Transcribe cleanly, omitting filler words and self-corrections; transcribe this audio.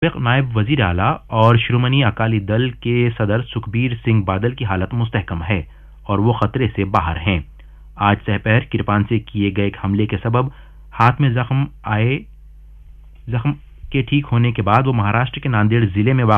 नायब वजीर आला और शिरोमणि अकाली दल के सदर सुखबीर सिंह बादल की हालत मुस्तहकम है और वो खतरे से बाहर हैं। आज दोपहर किरपान से किए गए एक हमले के सबब हाथ में जख्म के ठीक होने के बाद वो महाराष्ट्र के नांदेड़ जिले में वाक़